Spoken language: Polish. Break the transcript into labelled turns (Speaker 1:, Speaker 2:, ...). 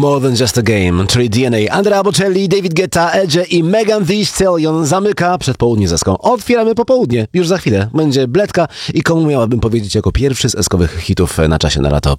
Speaker 1: More Than Just a Game, czyli DNA. Andrea Bocelli, David Guetta, Edge i Megan Thee Stallion zamyka przedpołudnie z Eską. Otwieramy popołudnie. Już za chwilę będzie Bledka i komu miałabym powiedzieć jako pierwszy z eskowych hitów na czasie na lato.